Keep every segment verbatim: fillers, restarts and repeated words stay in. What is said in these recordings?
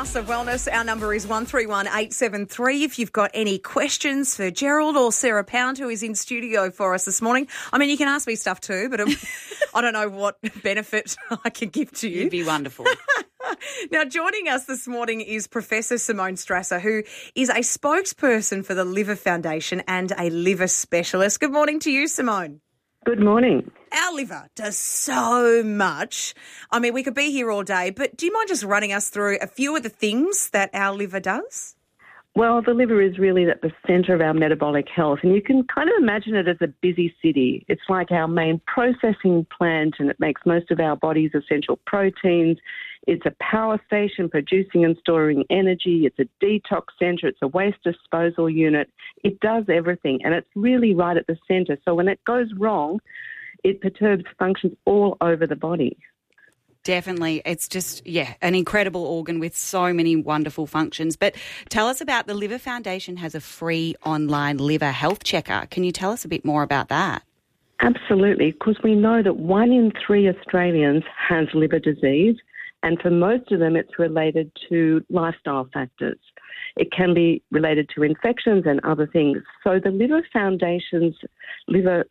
House of Wellness. Our number is one three one eight seven three. If you've got any questions for Gerald or Sarah Pound, who is in studio for us this morning. I mean, you can ask me stuff too, but I don't know what benefit I can give to you. You'd be wonderful. Now, joining us this morning is Professor Simone Strasser, who is a spokesperson for the Liver Foundation and a liver specialist. Good morning to you, Simone. Good morning. Our liver does so much. I mean, we could be here all day, but do you mind just running us through a few of the things that our liver does? Well, the liver is really at the centre of our metabolic health, and you can kind of imagine it as a busy city. It's like our main processing plant, and it makes most of our body's essential proteins. It's a power station producing and storing energy. It's a detox centre. It's a waste disposal unit. It does everything, and it's really right at the centre. So when it goes wrong, it perturbs functions all over the body. Definitely. It's just, yeah, an incredible organ with so many wonderful functions. But tell us about the Liver Foundation has a free online liver health checker. Can you tell us a bit more about that? Absolutely, because we know that one in three Australians has liver disease, and for most of them it's related to lifestyle factors. It can be related to infections and other things. So the Liver Foundation's liver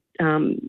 um,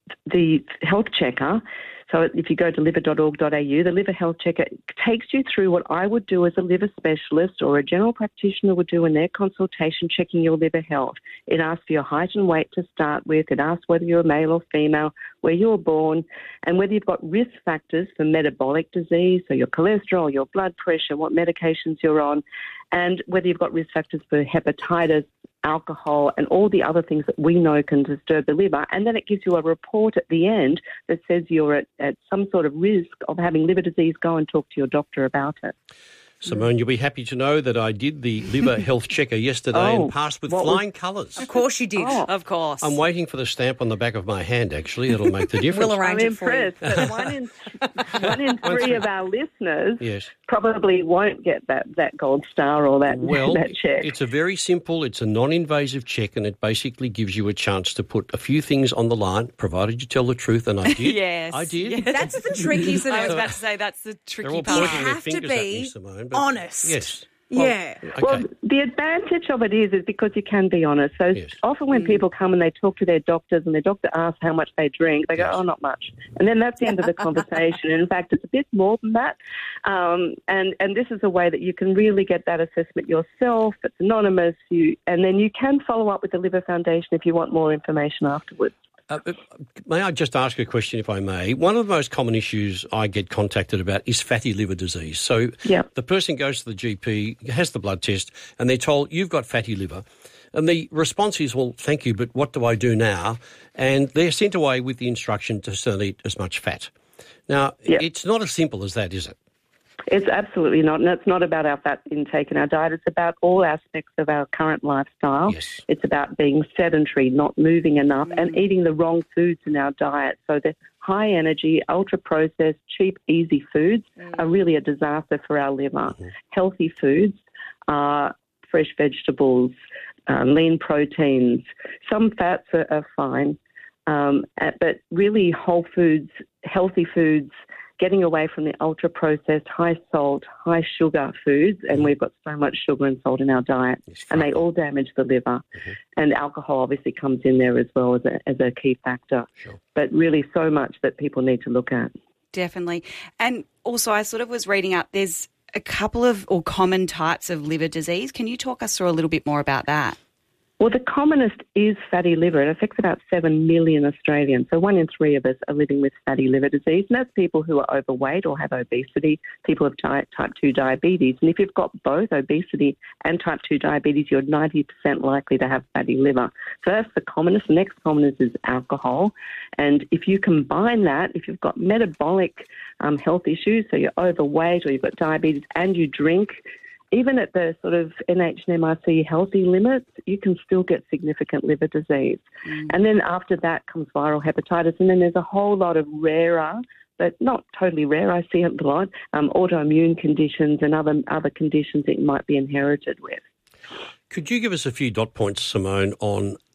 the health checker, so if you go to liver dot org dot a u, the liver health checker takes you through what I would do as a liver specialist or a general practitioner would do in their consultation, checking your liver health. It asks for your height and weight to start with. It asks whether you're a male or female, where you were born, and whether you've got risk factors for metabolic disease, so your cholesterol, your blood pressure, what medications you're on, and whether you've got risk factors for hepatitis, alcohol, and all the other things that we know can disturb the liver. And then it gives you a report at the end that says you're at, at some sort of risk of having liver disease. Go and talk to your doctor about it. Simone, you'll be happy to know that I did the liver health checker yesterday oh, and passed with flying was... colours. Of course you did. Oh. Of course. I'm waiting for the stamp on the back of my hand, actually. It'll make the difference. We'll arrange I'm it for impressed, you. but one in, one in three of our listeners yes. probably won't get that, that gold star or that, well, that check. It's a very simple, it's a non-invasive check, and it basically gives you a chance to put a few things on the line, provided you tell the truth, and I did. yes. I did. Yes. That's the trick, isn't it? I was about to say that's the tricky They're all part. You pointing their have to fingers at be me, Simone, but honest. Yes. Well, yeah. Okay. Well, the advantage of it is is because you can be honest. So yes. often when mm. people come and they talk to their doctors and their doctor asks how much they drink, they go, yes. oh, not much. And then that's the end of the conversation. And in fact, it's a bit more than that. Um, and, and this is a way that you can really get that assessment yourself. It's anonymous. You, and then you can follow up with the Liver Foundation if you want more information afterwards. Uh, may I just ask a question, if I may? One of the most common issues I get contacted about is fatty liver disease. So yep. the person goes to the G P, has the blood test, and they're told, you've got fatty liver. And the response is, well, thank you, but what do I do now? And they're sent away with the instruction to still eat as much fat. Now, yep. it's not as simple as that, is it? It's absolutely not, and it's not about our fat intake in our diet. It's about all aspects of our current lifestyle. Yes. It's about being sedentary, not moving enough, mm. and eating the wrong foods in our diet. So the high energy, ultra-processed, cheap, easy foods mm. are really a disaster for our liver. Mm-hmm. Healthy foods are fresh vegetables, uh, lean proteins. Some fats are, are fine, um, but really whole foods, healthy foods, getting away from the ultra-processed, high-salt, high-sugar foods, and we've got so much sugar and salt in our diet, and they all damage the liver. Mm-hmm. And alcohol obviously comes in there as well as a, as a key factor. Sure. But really so much that people need to look at. Definitely. And also I sort of was reading up, there's a couple of or common types of liver disease. Can you talk us through a little bit more about that? Well, the commonest is fatty liver. It affects about seven million Australians. So one in three of us are living with fatty liver disease. And that's people who are overweight or have obesity, people with type two diabetes. And if you've got both obesity and type two diabetes, you're ninety percent likely to have fatty liver. So that's the commonest. The next commonest is alcohol. And if you combine that, if you've got metabolic um, health issues, so you're overweight or you've got diabetes and you drink, even at the sort of N H M R C healthy limits, you can still get significant liver disease. Mm. And then after that comes viral hepatitis, and then there's a whole lot of rarer, but not totally rare, I see it a lot, um, autoimmune conditions and other other conditions that you might be inherited with. Could you give us a few dot points, Simone, on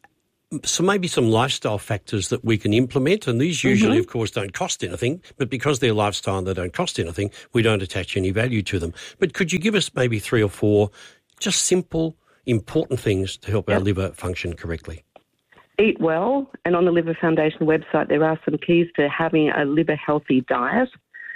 so maybe some lifestyle factors that we can implement, and these usually, mm-hmm. of course, don't cost anything, but because they're lifestyle and they don't cost anything, we don't attach any value to them. But could you give us maybe three or four just simple, important things to help yep. our liver function correctly? Eat well, and on the Liver Foundation website there are some keys to having a liver healthy diet.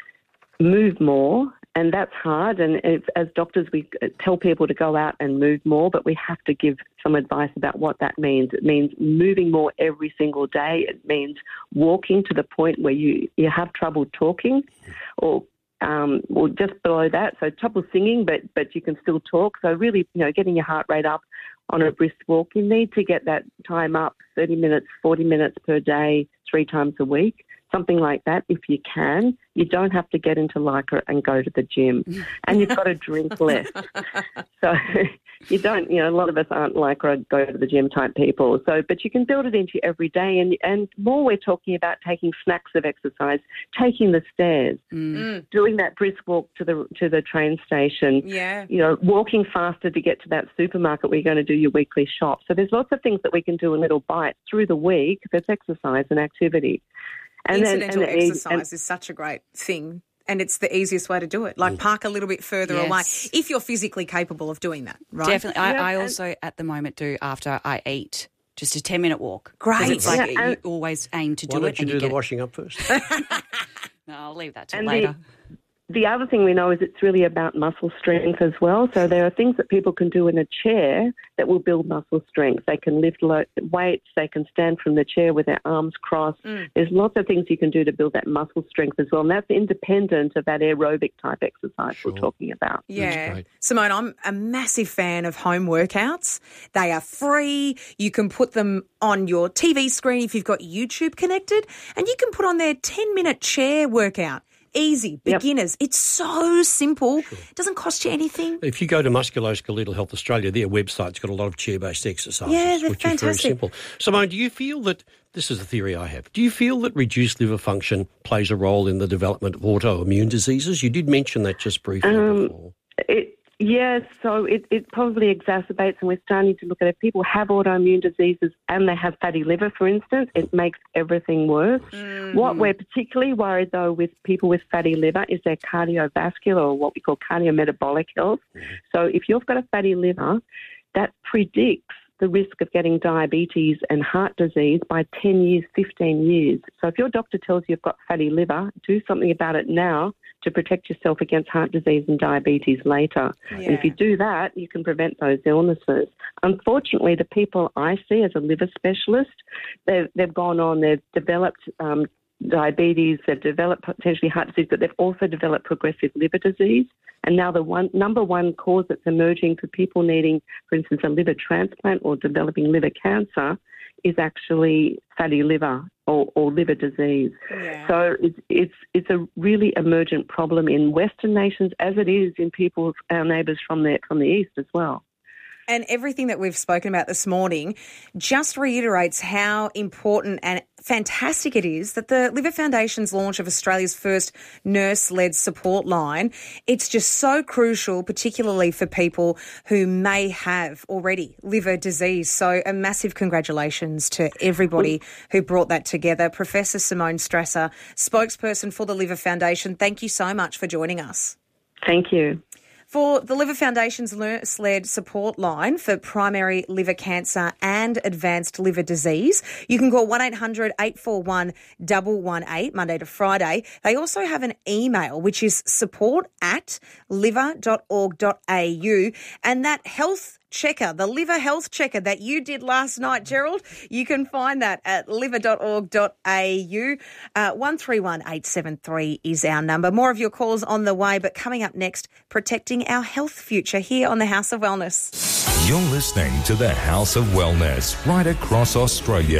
Move more, and that's hard, and it's, as doctors we tell people to go out and move more, but we have to give some advice about what that means. It means moving more every single day. It means walking to the point where you, you have trouble talking, or um, or just below that, so trouble singing, but but you can still talk. So really, you know, getting your heart rate up on a brisk walk. You need to get that time up, thirty minutes, forty minutes per day, three times a week. Something like that, if you can. You don't have to get into Lycra and go to the gym. And you've got to drink less. So you don't, you know, a lot of us aren't Lycra, go to the gym type people. So, but you can build it into every day. And, and more we're talking about taking snacks of exercise, taking the stairs, mm. doing that brisk walk to the to the train station, yeah. you know, walking faster to get to that supermarket where you're going to do your weekly shop. So there's lots of things that we can do in little bites through the week. There's exercise and activity. And Incidental then, and exercise and, is such a great thing, and it's the easiest way to do it. Like, park a little bit further yes. away if you're physically capable of doing that, right? Definitely. I, yeah, I also, at the moment, do after I eat just a ten-minute walk. Great. It's like yeah, you always aim to why do don't it. you and do you the get washing up first? No, I'll leave that till and later. The, the other thing we know is it's really about muscle strength as well. So there are things that people can do in a chair that will build muscle strength. They can lift low weights. They can stand from the chair with their arms crossed. Mm. There's lots of things you can do to build that muscle strength as well. And that's independent of that aerobic type exercise sure. we're talking about. Yeah. Simone, I'm a massive fan of home workouts. They are free. You can put them on your T V screen if you've got YouTube connected, and you can put on their ten-minute chair workout. Easy, beginners. Yep. It's so simple. Sure. It doesn't cost you anything. If you go to Musculoskeletal Health Australia, their website's got a lot of chair-based exercises, yeah, they're which fantastic. is very simple. Simone, do you feel that, this is a theory I have, do you feel that reduced liver function plays a role in the development of autoimmune diseases? You did mention that just briefly um, before. It, yes, so it, it probably exacerbates, and we're starting to look at it. If people have autoimmune diseases and they have fatty liver, for instance, it makes everything worse. Mm. What we're particularly worried, though, with people with fatty liver is their cardiovascular, or what we call cardiometabolic health. Mm. So if you've got a fatty liver, that predicts the risk of getting diabetes and heart disease by ten years, fifteen years. So if your doctor tells you you've got fatty liver, do something about it now to protect yourself against heart disease and diabetes later. Yeah. And if you do that, you can prevent those illnesses. Unfortunately, the people I see as a liver specialist, they've, they've gone on, they've developed um, diabetes, they've developed potentially heart disease, but they've also developed progressive liver disease. And now the one number one cause that's emerging for people needing, for instance, a liver transplant or developing liver cancer is actually fatty liver or, or liver disease. Yeah. So it's, it's it's a really emergent problem in Western nations, as it is in people, our neighbours from the from the east as well. And everything that we've spoken about this morning just reiterates how important and fantastic it is that the Liver Foundation's launch of Australia's first nurse-led support line, it's just so crucial, particularly for people who may have already liver disease. So a massive congratulations to everybody who brought that together. Professor Simone Strasser, spokesperson for the Liver Foundation, thank you so much for joining us. Thank you. For the Liver Foundation's nurse-led support line for primary liver cancer and advanced liver disease, you can call one eight hundred eight four one one one eight Monday to Friday. They also have an email, which is support at liver dot org dot a u, and that health checker, the liver health checker that you did last night, Gerald, you can find that at liver dot org dot a u. Uh, one three one eight seven three is our number. More of your calls on the way, but coming up next, protecting our health future here on the House of Wellness. You're listening to the House of Wellness right across Australia.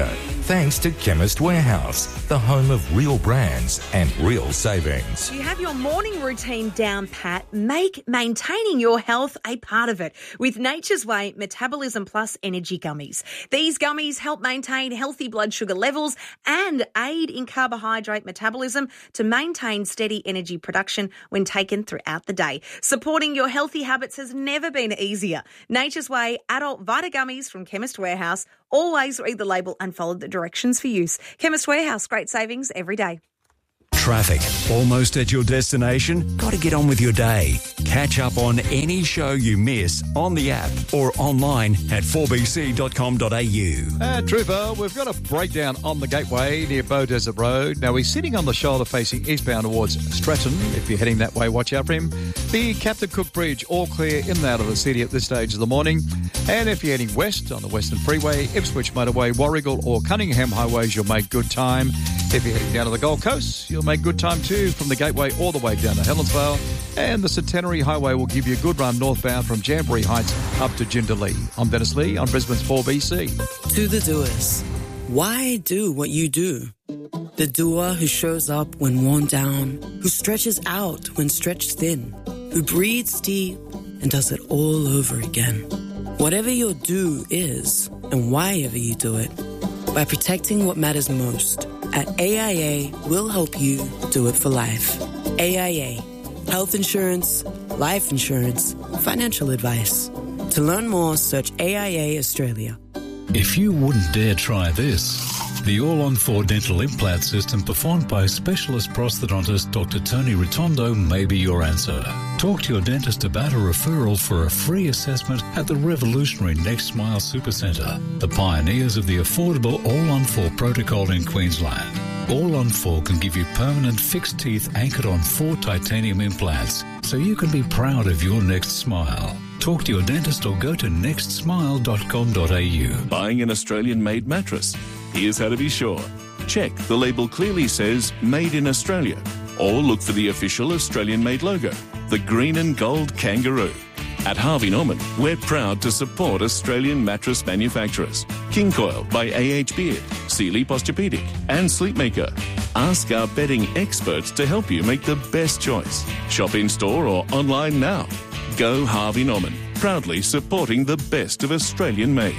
Thanks to Chemist Warehouse, the home of real brands and real savings. You have your morning routine down pat. Make maintaining your health a part of it with Nature's Way Metabolism Plus Energy Gummies. These gummies help maintain healthy blood sugar levels and aid in carbohydrate metabolism to maintain steady energy production when taken throughout the day. Supporting your healthy habits has never been easier. Nature's Way Adult Vita Gummies from Chemist Warehouse. Always read the label and follow the directions for use. Chemist Warehouse, great savings every day. Traffic. Almost at your destination? Got to get on with your day. Catch up on any show you miss on the app or online at four b c dot com dot a u. Uh, Trooper, we've got a breakdown on the Gateway near Bow Desert Road. Now, he's sitting on the shoulder facing eastbound towards Stratton. If you're heading that way, watch out for him. The Captain Cook Bridge, all clear in and out of the city at this stage of the morning. And if you're heading west on the Western Freeway, Ipswich Motorway, Warrigal or Cunningham Highways, you'll make good time. If you're heading down to the Gold Coast, you'll make good time too from the Gateway all the way down to Helensvale. And the Centenary Highway will give you a good run northbound from Jamboree Heights up to Jindalee. I'm Dennis Lee on Brisbane's four B C. To the doers, why do what you do? The doer who shows up when worn down, who stretches out when stretched thin, who breathes deep and does it all over again. Whatever your do is, and why ever you do it, by protecting what matters most, at A I A, we'll help you do it for life. A I A. Health insurance, life insurance, financial advice. To learn more, search A I A Australia. If you wouldn't dare try this, the All-on four dental implant system performed by specialist prosthodontist Doctor Tony Ritondo may be your answer. Talk to your dentist about a referral for a free assessment at the revolutionary Next Smile Supercentre, the pioneers of the affordable All-on four protocol in Queensland. All-on four can give you permanent fixed teeth anchored on four titanium implants, so you can be proud of your next smile. Talk to your dentist or go to next smile dot com dot a u. Buying an Australian-made mattress? Here's how to be sure. Check the label clearly says Made in Australia, or look for the official Australian-made logo, the green and gold kangaroo. At Harvey Norman, we're proud to support Australian mattress manufacturers. King Coil by A H Beard, Sealy Posturepedic and Sleepmaker. Ask our bedding experts to help you make the best choice. Shop in-store or online now. Go Harvey Norman, proudly supporting the best of Australian-made.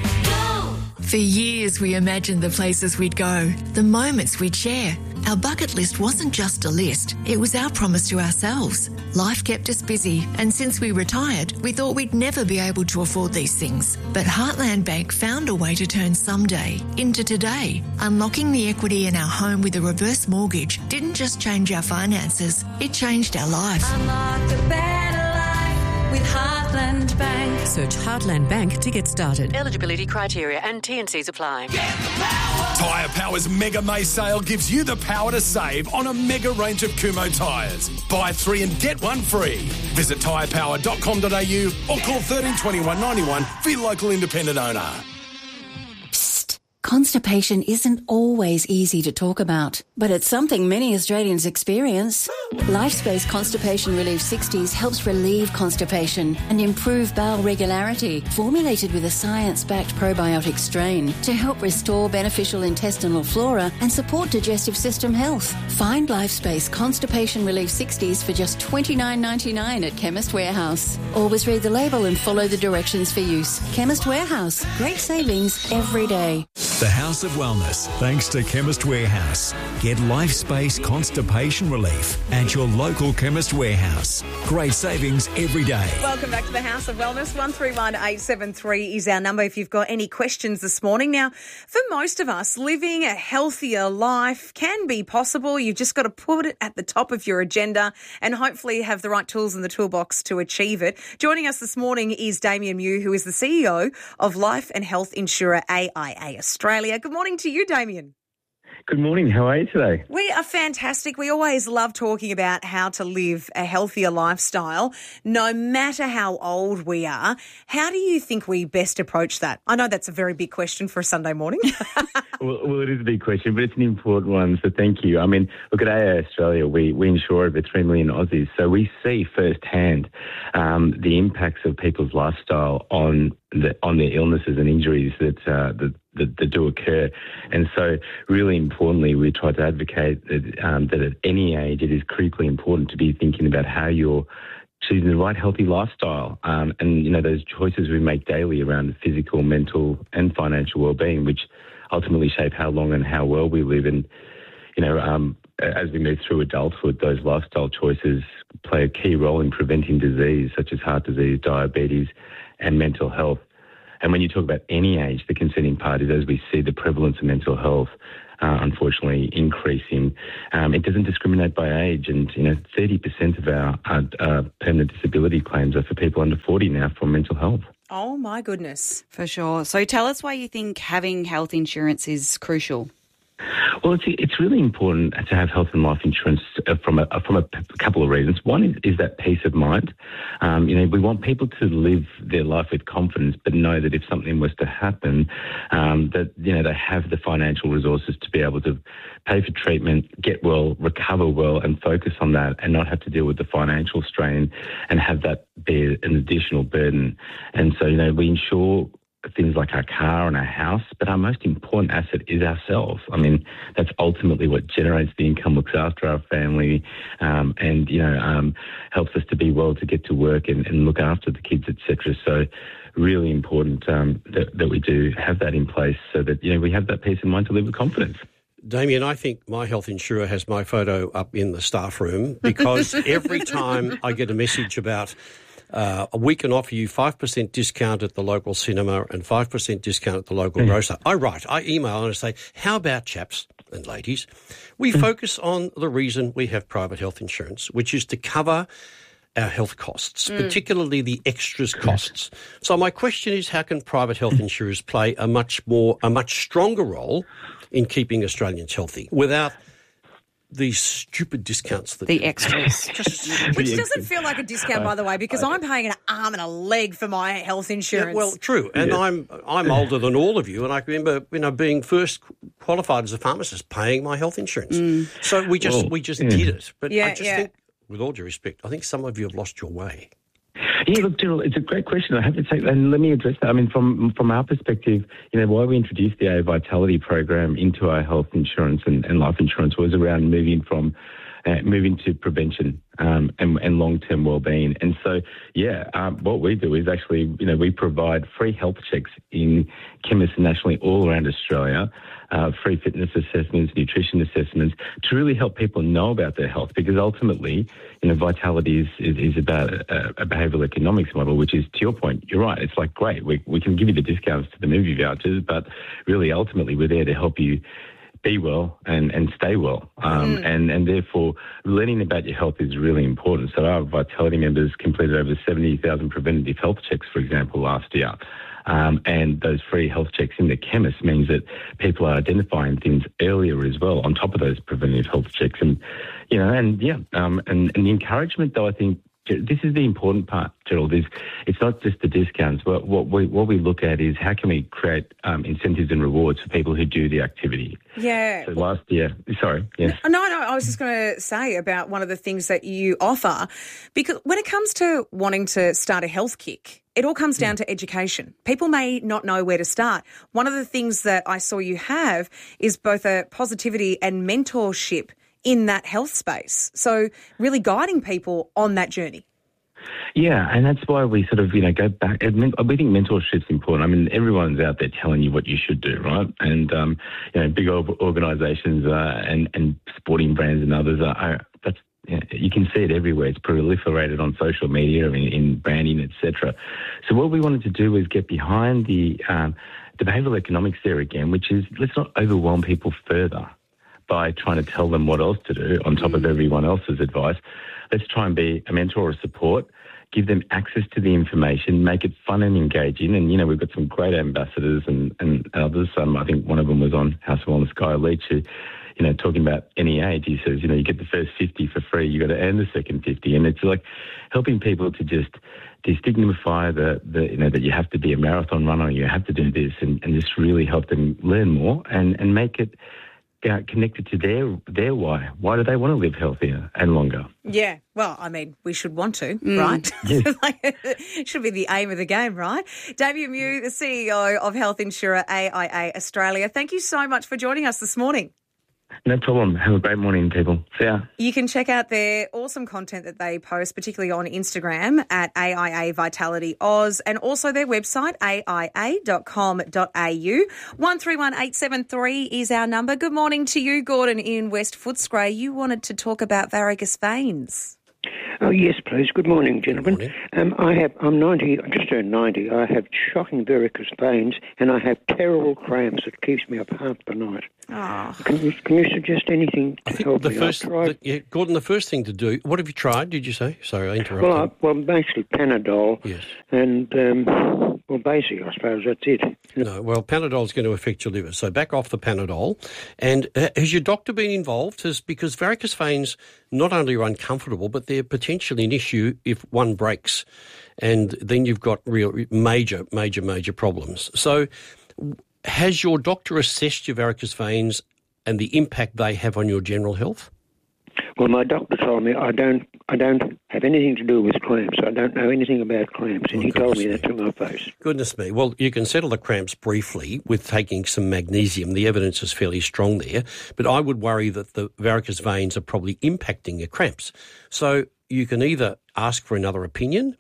For years, we imagined the places we'd go, the moments we'd share. Our bucket list wasn't just a list, it was our promise to ourselves. Life kept us busy, and since we retired, we thought we'd never be able to afford these things. But Heartland Bank found a way to turn someday into today. Unlocking the equity in our home with a reverse mortgage didn't just change our finances, it changed our life. Unlock a better life with Heartland Bank. Search Heartland Bank to get started. Eligibility criteria and T and Cs apply. Tyre Power's Mega May sale gives you the power to save on a mega range of Kumho tyres. Buy three and get one free. Visit tyre power dot com dot a u or call thirteen twenty-one ninety-one for your local independent owner. Constipation isn't always easy to talk about, but it's something many Australians experience. LifeSpace Constipation Relief sixties helps relieve constipation and improve bowel regularity, formulated with a science-backed probiotic strain to help restore beneficial intestinal flora and support digestive system health. Find LifeSpace Constipation Relief sixties for just twenty-nine ninety-nine at Chemist Warehouse. Always read the label and follow the directions for use. Chemist Warehouse. Great savings every day. The House of Wellness, thanks to Chemist Warehouse. Get LifeSpace Constipation Relief at your local Chemist Warehouse. Great savings every day. Welcome back to the House of Wellness. one three one eight seven three is our number if you've got any questions this morning. Now, for most of us, living a healthier life can be possible. You've just got to put it at the top of your agenda and hopefully have the right tools in the toolbox to achieve it. Joining us this morning is Damien Mew, who is the C E O of life and health insurer A I A Australia. Good morning to you, Damien. Good morning. How are you today? We are fantastic. We always love talking about how to live a healthier lifestyle, no matter how old we are. How do you think we best approach that? I know that's a very big question for a Sunday morning. well, well, it is a big question, but it's an important one, so thank you. I mean, look, at A I A Australia, we, we insure over three million Aussies, so we see firsthand um, the impacts of people's lifestyle on the, on their illnesses and injuries that, uh, that that, that do occur. And so really importantly, we try to advocate that, um, that at any age it is critically important to be thinking about how you're choosing the right healthy lifestyle. Um, and, you know, those choices we make daily around physical, mental and financial well-being, which ultimately shape how long and how well we live. And, you know, um, as we move through adulthood, those lifestyle choices play a key role in preventing disease such as heart disease, diabetes and mental health. And when you talk about any age, the concerning part is as we see the prevalence of mental health uh, unfortunately increasing, um, it doesn't discriminate by age. And, you know, thirty percent of our uh, uh, permanent disability claims are for people under forty now for mental health. Oh, my goodness. For sure. So tell us why you think having health insurance is crucial. Well, it's it's really important to have health and life insurance from a from a couple of reasons. One is, is that peace of mind. Um, you know, we want people to live their life with confidence, but know that if something was to happen, um, that you know they have the financial resources to be able to pay for treatment, get well, recover well, and focus on that, and not have to deal with the financial strain and have that be an additional burden. And so, you know, we insure things like our car and our house, but our most important asset is ourselves. I mean, that's ultimately what generates the income, looks after our family, um, and, you know, um, helps us to be well, to get to work and, and look after the kids, et cetera. So really important um, that, that we do have that in place so that, you know, we have that peace of mind to live with confidence. Damien, I think my health insurer has my photo up in the staff room because every time I get a message about Uh, we can offer you five percent discount at the local cinema and five percent discount at the local mm. grocer. I write, I email and I say, how about, chaps and ladies, we mm. focus on the reason we have private health insurance, which is to cover our health costs, mm. particularly the extras costs. So my question is, how can private health insurers play a much more, a much stronger role in keeping Australians healthy without these stupid discounts that the extras, just, which doesn't feel like a discount, by the way, because I'm paying an arm and a leg for my health insurance. Yeah, well, true, and yeah. I'm I'm older than all of you, and I remember you know being first qualified as a pharmacist, paying my health insurance. Mm. So we just well, we just yeah. did it, but yeah, I just yeah. think, with all due respect, I think some of you have lost your way. Yeah, look, Gerald, it's a great question. I have to take, and let me address that. I mean, from from our perspective, you know, why we introduced the A Vitality program into our health insurance and, and life insurance was around moving from uh, moving to prevention um, and, and long-term well-being. And so, yeah, um, what we do is actually, you know, we provide free health checks in chemists nationally all around Australia. Uh, free fitness assessments, nutrition assessments, to really help people know about their health, because ultimately, you know, Vitality is, is, is about a, a behavioural economics model, which is, to your point, you're right, it's like, great, we, we can give you the discounts to the movie vouchers, but really, ultimately, we're there to help you be well and, and stay well. Um, mm. and, and therefore, learning about your health is really important. So our Vitality members completed over seventy thousand preventative health checks, for example, last year. Um, and those free health checks in the chemist means that people are identifying things earlier as well, on top of those preventative health checks. And, you know, and yeah, um, and, and the encouragement, though, I think, this is the important part, Gerald, is it's not just the discounts. What, what, we, what we look at is how can we create um, incentives and rewards for people who do the activity. Yeah. So last year, sorry, yes. No, no, I was just going to say about one of the things that you offer, because when it comes to wanting to start a health kick, it all comes down mm. to education. People may not know where to start. One of the things that I saw you have is both a positivity and mentorship in that health space. So really guiding people on that journey. Yeah, and that's why we sort of, you know, go back. We think mentorship's important. I mean, everyone's out there telling you what you should do, right? And, um, you know, big organisations uh, and, and sporting brands and others, are, are that's, you know, you can see it everywhere. It's proliferated on social media, in, in branding, et cetera. So what we wanted to do was get behind the, um, the behavioural economics there again, which is let's not overwhelm people further by trying to tell them what else to do on top of everyone else's advice. Let's try and be a mentor or support, give them access to the information, make it fun and engaging. And, you know, we've got some great ambassadors and, and others. Um, I think one of them was on House of Wellness, Guy Leach, who, you know, talking about any age, he says, you know, you get the first fifty for free, you got to earn the second fifty. And it's like helping people to just destigmatise the, the, you know, that you have to be a marathon runner, you have to do this, and, and just really help them learn more and, and make it uh, connected to their their why. Why do they want to live healthier and longer? Yeah, well, I mean, we should want to, Mm. right? Yes. Like, it should be the aim of the game, right? Damien Mew, the C E O of health insurer A I A Australia, thank you so much for joining us this morning. No problem. Have a great morning, people. See ya. You can check out their awesome content that they post, particularly on Instagram at A I A Vitality Oz, and also their website, A I A dot com dot A U. one three one eight seven three is our number. Good morning to you, Gordon, in West Footscray. You wanted to talk about varicose veins. Oh, yes, please. Good morning, gentlemen. Um, I have, I'm ninety, I just turned ninety. I have shocking varicose veins and I have terrible cramps. It keeps me up half the night. Oh. Can you, can you suggest anything to help The me? first, I've tried- the, yeah, Gordon, the first thing to do, what have you tried, did you say? Sorry, I interrupted. Well, I, well, basically Panadol. Yes. And, um, well, basically, I suppose that's it. No, well, Panadol is going to affect your liver, so back off the Panadol. And uh, has your doctor been involved? Has, because varicose veins not only are uncomfortable, but they're potentially an issue if one breaks, and then you've got real major, major, major problems. So has your doctor assessed your varicose veins and the impact they have on your general health? Well, my doctor told me I don't, I don't have anything to do with cramps. I don't know anything about cramps, and Oh, he told me goodness that to my face. Goodness me. Well, you can settle the cramps briefly with taking some magnesium. The evidence is fairly strong there. But I would worry that the varicose veins are probably impacting your cramps. So you can either ask for another opinion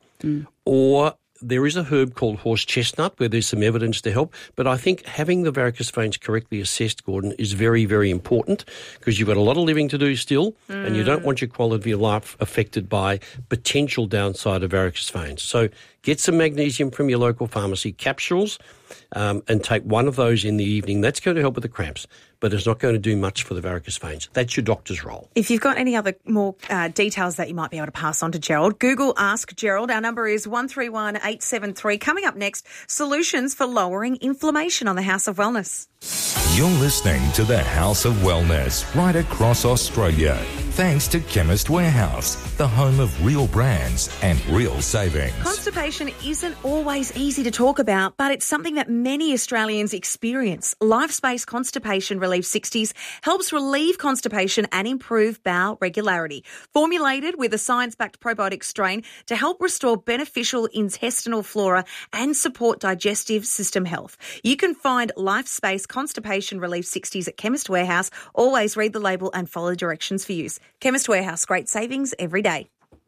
or there is a herb called horse chestnut where there's some evidence to help. But I think having the varicose veins correctly assessed, Gordon, is very, very important because you've got a lot of living to do still mm. and you don't want your quality of life affected by potential downside of varicose veins. So get some magnesium from your local pharmacy capsules um, and take one of those in the evening. That's going to help with the cramps, but it's not going to do much for the varicose veins. That's your doctor's role. If you've got any other more uh, details that you might be able to pass on to Gerald, Google Ask Gerald. Our number is one three one eight seven three. Coming up next, solutions for lowering inflammation on the House of Wellness. You're listening to the House of Wellness right across Australia. Thanks to Chemist Warehouse, the home of real brands and real savings. Constipation isn't always easy to talk about, but it's something that many Australians experience. LifeSpace Constipation Relief sixties helps relieve constipation and improve bowel regularity. Formulated with a science-backed probiotic strain to help restore beneficial intestinal flora and support digestive system health. You can find LifeSpace Constipation Relief sixties at Chemist Warehouse. Always read the label and follow directions for use. Chemist Warehouse, great savings every day.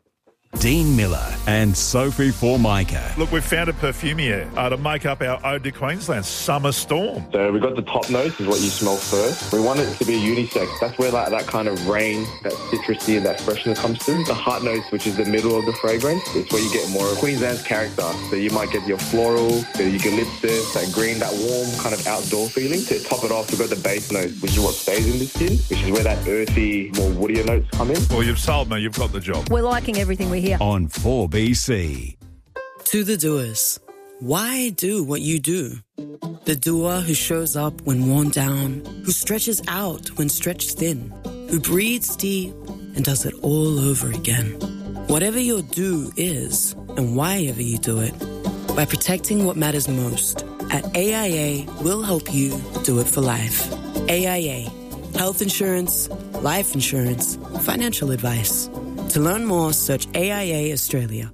Dean Miller and Sophie Formica. Look, we've found a perfume here uh, to make up our Ode to Queensland, Summer Storm. So we've got the top notes is what you smell first. We want it to be unisex. That's where like, that kind of rain, that citrusy and that freshness comes through. The heart notes, which is the middle of the fragrance, it's where you get more of Queensland's character. So you might get your floral, the eucalyptus, that green, that warm kind of outdoor feeling. To top it off, we've got the base notes, which is what stays in the skin, which is where that earthy, more woodier notes come in. Well, you've sold me. You've got the job. We're liking everything we hear. On four B C. To the doers, why do what you do? The doer who shows up when worn down, who stretches out when stretched thin, who breathes deep and does it all over again. Whatever your do is, and why ever you do it, by protecting what matters most, at A I A, we'll help you do it for life. A I A. Health insurance, life insurance, financial advice. To learn more, search A I A Australia.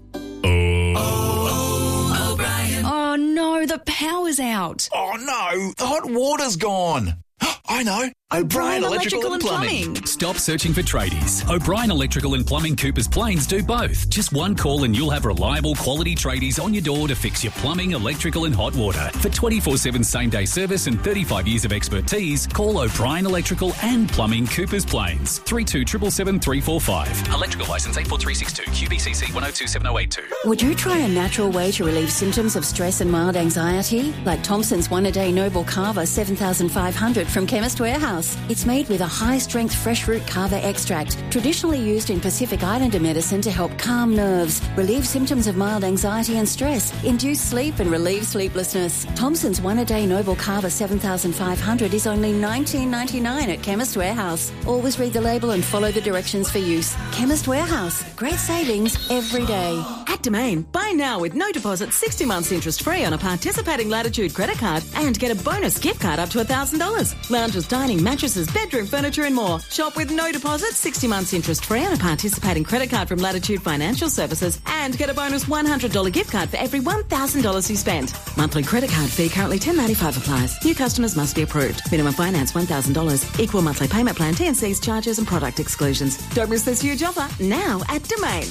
Oh no, the power's out. Oh no, the hot water's gone. I know. O'Brien Electrical and Plumbing. Stop searching for tradies. O'Brien Electrical and Plumbing Coopers Plains do both. Just one call and you'll have reliable quality tradies on your door to fix your plumbing, electrical and hot water. For twenty-four seven same-day service and thirty-five years of expertise, call O'Brien Electrical and Plumbing Coopers Plains. three two seven seven three four five. Electrical licence eight four three six two. Q B C C one oh two seven oh eight two. Would you try a natural way to relieve symptoms of stress and mild anxiety? Like Thompson's one-a-day Noble Carver seven thousand five hundred from Chemist Warehouse. It's made with a high-strength fresh root kava extract, traditionally used in Pacific Islander medicine to help calm nerves, relieve symptoms of mild anxiety and stress, induce sleep and relieve sleeplessness. Thompson's one-a-day Noble Carver seven thousand five hundred is only nineteen ninety-nine at Chemist Warehouse. Always read the label and follow the directions for use. Chemist Warehouse. Great savings every day. At Domain, buy now with no deposit, sixty months interest free on a participating Latitude credit card and get a bonus gift card up to one thousand dollars. Lounges, dining, mattresses, bedroom furniture and more. Shop with no deposit, sixty months interest free on a participating credit card from Latitude Financial Services and get a bonus one hundred dollars gift card for every one thousand dollars you spend. Monthly credit card fee currently ten dollars ninety-five applies. New customers must be approved. Minimum finance one thousand dollars. Equal monthly payment plan, T and C's, charges and product exclusions. Don't miss this huge offer now at Domain.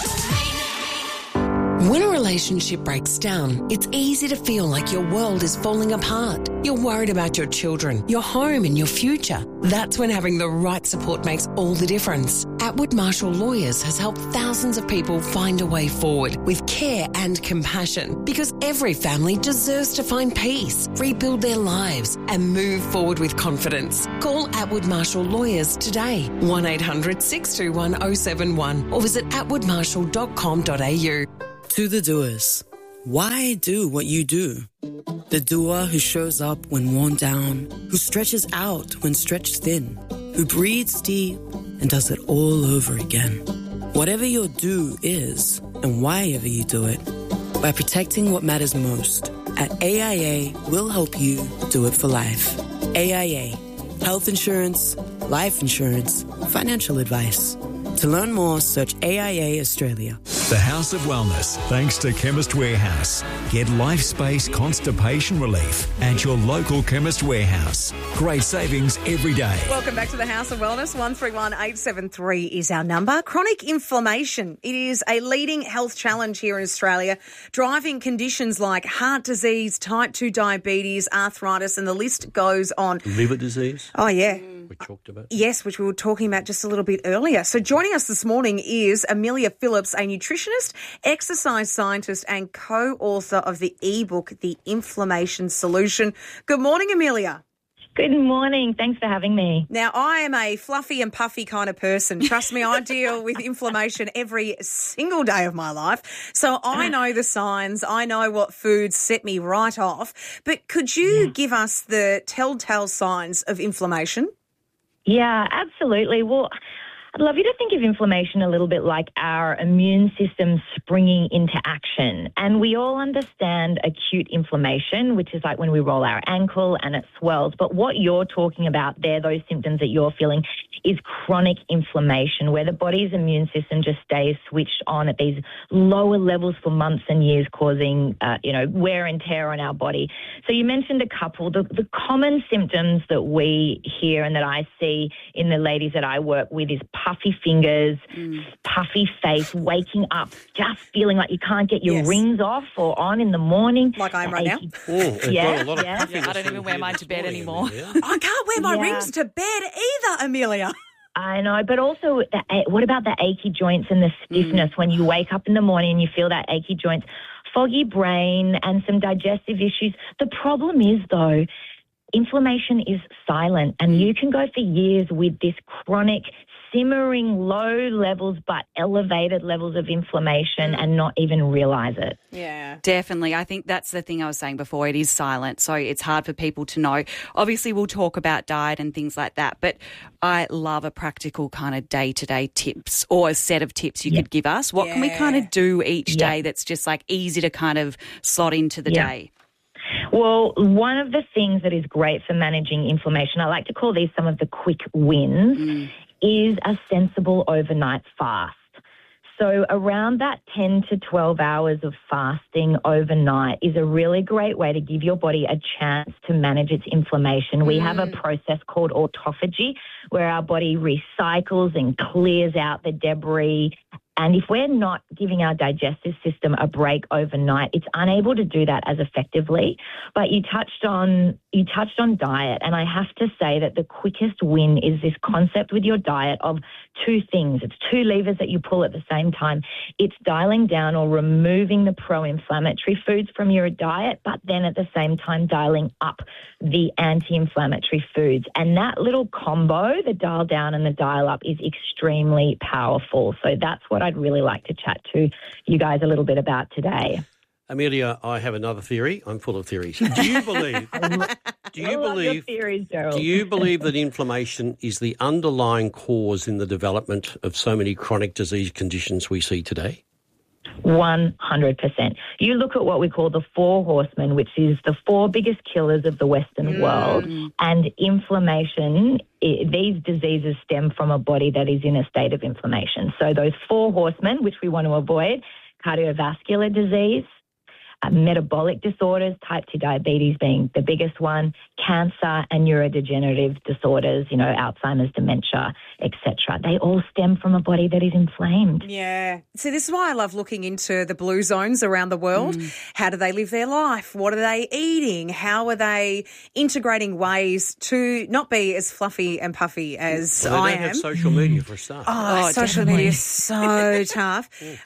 When a relationship breaks down, it's easy to feel like your world is falling apart. You're worried about your children, your home and your future. That's when having the right support makes all the difference. Atwood Marshall Lawyers has helped thousands of people find a way forward with care and compassion, because every family deserves to find peace, rebuild their lives and move forward with confidence. Call Atwood Marshall Lawyers today, one eight hundred six two one oh seven one, or visit atwood marshall dot com dot a u. To the doers, why do what you do? The doer who shows up when worn down, who stretches out when stretched thin, who breathes deep and does it all over again. Whatever your do is, and why ever you do it, by protecting what matters most, at A I A, we'll help you do it for life. A I A, health insurance, life insurance, financial advice. To learn more, search A I A Australia. The House of Wellness, thanks to Chemist Warehouse. Get LifeSpace constipation relief at your local Chemist Warehouse. Great savings every day. Welcome back to the House of Wellness. one three one eight seven three is our number. Chronic inflammation. It is a leading health challenge here in Australia, driving conditions like heart disease, type two diabetes, arthritis, and the list goes on. Liver disease? Oh, yeah. We talked about. Yes, which we were talking about just a little bit earlier. So joining us this morning is Amelia Phillips, a nutritionist, exercise scientist and co-author of the ebook, The Inflammation Solution. Good morning, Amelia. Good morning. Thanks for having me. Now, I am a fluffy and puffy kind of person. Trust me, I deal with inflammation every single day of my life. So I know the signs. I know what foods set me right off. But could you yeah. give us the telltale signs of inflammation? Yeah, absolutely. Well, I'd love you to think of inflammation a little bit like our immune system springing into action. And we all understand acute inflammation, which is like when we roll our ankle and it swells. But what you're talking about there, those symptoms that you're feeling, is chronic inflammation, where the body's immune system just stays switched on at these lower levels for months and years, causing, uh, you know, wear and tear on our body. So you mentioned a couple. The, the common symptoms that we hear and that I see in the ladies that I work with is puffy fingers, mm. puffy face, waking up, just feeling like you can't get your yes. rings off or on in the morning. Like I am right achy. now. Oh, yeah, yeah. yeah. I don't even wear mine to bed anymore. I can't wear my yeah. rings to bed either, Amelia. I know, but also, the, what about the achy joints and the stiffness mm. when you wake up in the morning and you feel that achy joints, foggy brain and some digestive issues? The problem is, though, inflammation is silent, and you can go for years with this chronic, simmering low levels but elevated levels of inflammation and not even realise it. Yeah. Definitely. I think that's the thing I was saying before. It is silent, so it's hard for people to know. Obviously, we'll talk about diet and things like that, but I love a practical kind of day-to-day tips or a set of tips you yeah. could give us. What yeah. can we kind of do each yeah. day that's just like easy to kind of slot into the yeah. day? Well, one of the things that is great for managing inflammation, I like to call these some of the quick wins, mm. is a sensible overnight fast. So around that ten to twelve hours of fasting overnight is a really great way to give your body a chance to manage its inflammation. Mm. We have a process called autophagy, where our body recycles and clears out the debris. And if we're not giving our digestive system a break overnight, it's unable to do that as effectively. But you touched on you touched on diet, and I have to say that the quickest win is this concept with your diet of two things. It's two levers that you pull at the same time. It's dialing down or removing the pro-inflammatory foods from your diet, but then at the same time dialing up the anti-inflammatory foods. And that little combo, the dial down and the dial up, is extremely powerful. So that's what I'd really like to chat to you guys a little bit about today. Amelia, I have another theory. I'm full of theories. Do you believe? do you believe? Theories, Gerald. Do you believe that inflammation is the underlying cause in the development of so many chronic disease conditions we see today? one hundred percent. You look at what we call the four horsemen, which is the four biggest killers of the Western mm. world, and inflammation, it, these diseases stem from a body that is in a state of inflammation. So those four horsemen, which we want to avoid, cardiovascular disease, Uh, metabolic disorders, type two diabetes being the biggest one, cancer and neurodegenerative disorders, you know, Alzheimer's, dementia, et cetera. They all stem from a body that is inflamed. Yeah. See, this is why I love looking into the blue zones around the world. Mm. How do they live their life? What are they eating? How are they integrating ways to not be as fluffy and puffy as well, they I don't am? have social media for a start. Oh, Oh, social definitely. media is so tough.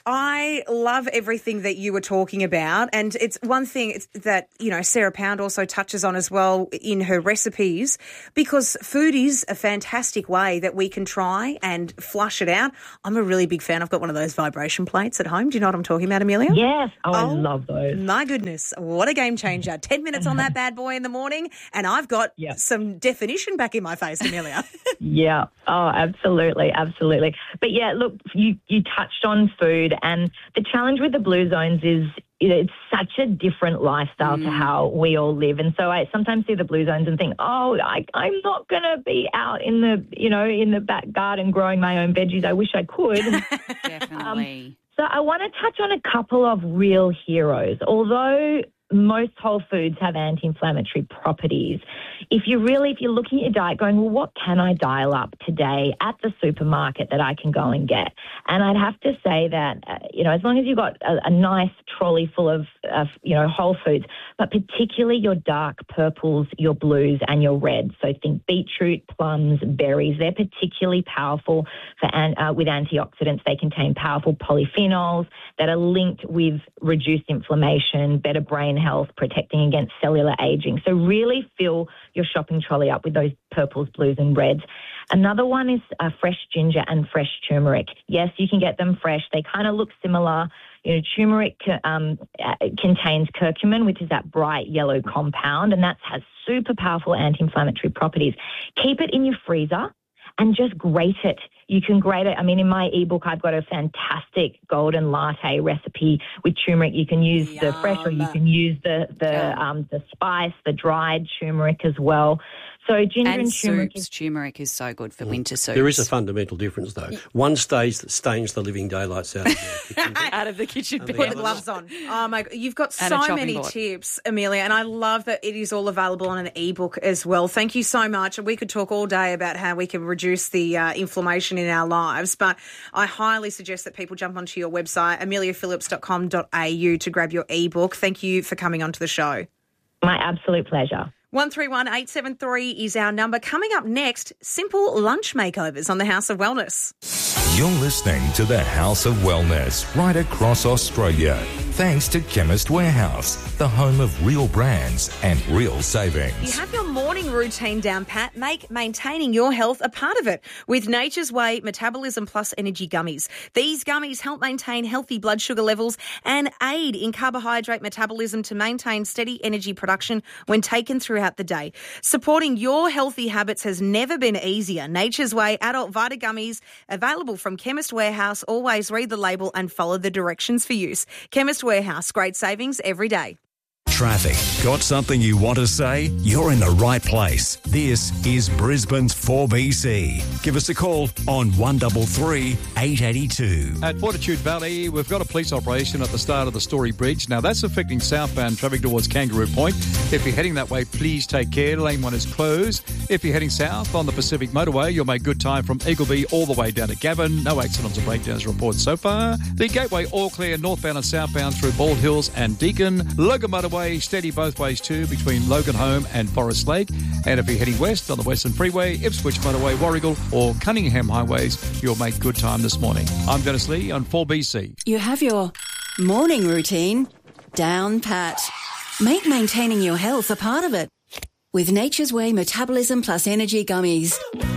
I love everything that you were talking about, and it's one thing it's that, you know, Sarah Pound also touches on as well in her recipes, because food is a fantastic way that we can try and flush it out. I'm a really big fan. I've got one of those vibration plates at home. Do you know what I'm talking about, Amelia? Yes. Oh, I love those. My goodness, what a game changer. Ten minutes on that bad boy in the morning, and I've got Yep. some definition back in my face, Amelia. Yeah. Oh, absolutely. Absolutely. But yeah, look, you, you touched on food, and the challenge with the blue zones is, you know, it's such a different lifestyle mm. to how we all live. And so I sometimes see the blue zones and think, oh, I, I'm not going to be out in the, you know, in the back garden growing my own veggies. I wish I could. Definitely. Um, so I want to touch on a couple of real heroes. Although most whole foods have anti-inflammatory properties, if you really, if you're looking at your diet going, well, what can I dial up today at the supermarket that I can go and get? And I'd have to say that, uh, you know, as long as you've got a, a nice trolley full of, of, you know, whole foods, but particularly your dark purples, your blues and your reds. So think beetroot, plums, berries. They're particularly powerful for an, uh, with antioxidants. They contain powerful polyphenols that are linked with reduced inflammation, better brain health, protecting against cellular aging. So really fill your shopping trolley up with those purples, blues and reds. Another one is uh, fresh ginger and fresh turmeric. Yes, you can get them fresh. They kind of look similar. You know, turmeric um, uh, contains curcumin, which is that bright yellow compound, and that has super powerful anti-inflammatory properties. Keep it in your freezer and just grate it. You can grate it. I mean, in my ebook, I've got a fantastic golden latte recipe with turmeric. You can use Yum. the fresh, or you can use the the um, the spice, the dried turmeric as well. So ginger and, and turmeric soups. is Turmeric is so good for winter soups. There is a fundamental difference, though. One stays that stains the living daylights out of the kitchen bed. out of the kitchen And bed. the Put the gloves on. Oh, my God. You've got And a so chopping many board. tips, Amelia, and I love that it is all available on an ebook as well. Thank you so much. We could talk all day about how we can reduce the uh, inflammation in our lives, but I highly suggest that people jump onto your website, amelia phillips dot com dot a u, to grab your ebook. Thank you for coming onto the show. my absolute pleasure. one three one eight seven three is our number. Coming up next, simple lunch makeovers on the House of Wellness. You're listening to the House of Wellness right across Australia. Thanks to Chemist Warehouse, the home of real brands and real savings. You have your morning routine down pat. Make maintaining your health a part of it with Nature's Way Metabolism Plus Energy Gummies. These gummies help maintain healthy blood sugar levels and aid in carbohydrate metabolism to maintain steady energy production when taken throughout the day. Supporting your healthy habits has never been easier. Nature's Way Adult Vita Gummies, available from Chemist Warehouse. Always read the label and follow the directions for use. Chemist Warehouse, great savings every day. Traffic. Got something you want to say? You're in the right place. This is Brisbane's four B C. Give us a call on one three three, eight eight two. At Fortitude Valley, we've got a police operation at the start of the Story Bridge. Now, that's affecting southbound traffic towards Kangaroo Point. If you're heading that way, please take care. Lane one is closed. If you're heading south on the Pacific Motorway, you'll make good time from Eagleby all the way down to Gavin. No accidents or breakdowns reported so far. The Gateway all clear northbound and southbound through Bald Hills and Deakin. Logan Motorway steady both ways too between Logan Home and Forest Lake. And if you're heading west on the Western Freeway, Ipswich Motorway, Warrigal or Cunningham Highways, you'll make good time this morning. I'm Dennis Lee on four B C. You have your morning routine down pat. Make maintaining your health a part of it with Nature's Way Metabolism Plus Energy Gummies.